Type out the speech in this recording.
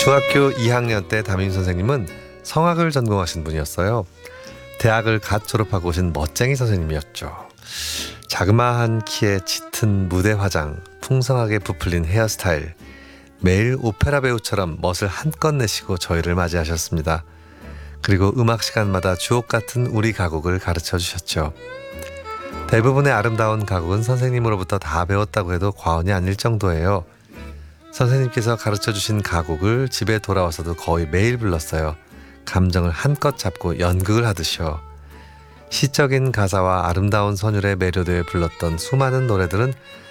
중학교 2학년 때 담임 선생님은 성악을 전공하신 분이었어요. 대학을 갓 졸업하고 오신 멋쟁이 선생님이었죠. 자그마한 키에 짙은 무대 화장, 풍성하게 부풀린 헤어스타일, 매일 오페라 배우처럼 멋을 한껏 내시고 저희를 맞이하셨습니다. 그리고 음악 시간마다 주옥 같은 우리 가곡을 가르쳐 주셨죠. 대부분의 아름다운 가곡은 선생님으로부터 다 배웠다고 해도 과언이 아닐 정도예요. 선생님께서 가르쳐 주신 가곡을 집에 돌아와서도 거의 매일 불렀어요. 감정을 한껏 잡고 연극을 하듯이요. 시적인 가사와 아름다운 선율에 매료되어 불렀던 수많은 노래들은